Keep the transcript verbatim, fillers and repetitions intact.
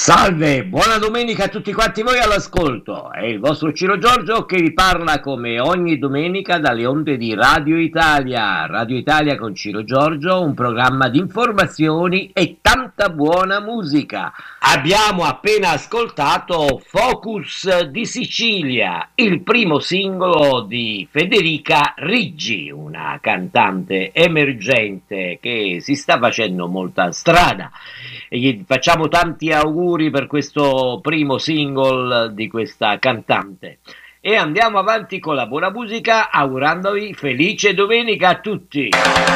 Salve, buona domenica a tutti quanti voi all'ascolto. È il vostro Ciro Giorgio che vi parla come ogni domenica dalle onde di Radio Italia. Radio Italia con Ciro Giorgio, un programma di informazioni e tanta buona musica. Abbiamo appena ascoltato Focus di Sicilia, il primo singolo di Federica Riggi, una cantante emergente che si sta facendo molta strada. E gli facciamo tanti auguri per questo primo single di questa cantante. E andiamo avanti con la buona musica augurandovi felice domenica a tutti.